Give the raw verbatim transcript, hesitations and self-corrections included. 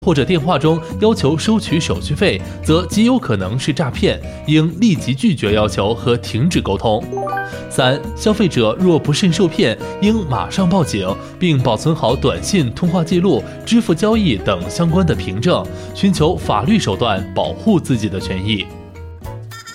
或者电话中要求收取手续费，则极有可能是诈骗，应立即拒绝要求和停止沟通。三、消费者若不慎受骗，应马上报警，并保存好短信、通话记录、支付交易等相关的凭证，寻求法律手段保护自己的权益。